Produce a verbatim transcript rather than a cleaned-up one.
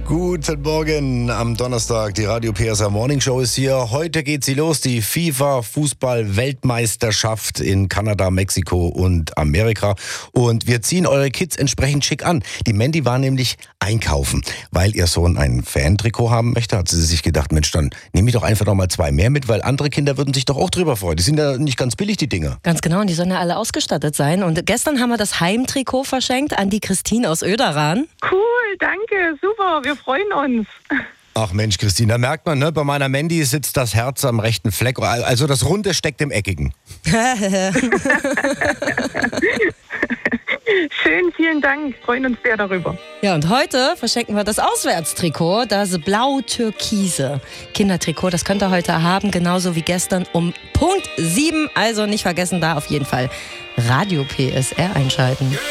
Guten Morgen am Donnerstag. Die Radio P S R Morning Show ist hier. Heute geht sie los, die FIFA-Fußball-Weltmeisterschaft in Kanada, Mexiko und Amerika. Und wir ziehen eure Kids entsprechend schick an. Die Mandy war nämlich einkaufen. Weil ihr Sohn ein Fan-Trikot haben möchte, hat sie sich gedacht, Mensch, dann nehme ich doch einfach noch mal zwei mehr mit, weil andere Kinder würden sich doch auch drüber freuen. Die sind ja nicht ganz billig, die Dinger. Ganz genau, und die sollen ja alle ausgestattet sein. Und gestern haben wir das Heimtrikot verschenkt an die Christine aus Öderan. Cool, danke, super, wir freuen uns. Ach Mensch, Christine, da merkt man, ne, bei meiner Mandy sitzt das Herz am rechten Fleck. Also das Runde steckt im Eckigen. Schön, vielen Dank, freuen uns sehr darüber. Ja, und heute verschenken wir das Auswärtstrikot, das blau-türkise Kindertrikot. Das könnt ihr heute haben, genauso wie gestern um Punkt sieben. Also nicht vergessen, da auf jeden Fall Radio P S R einschalten.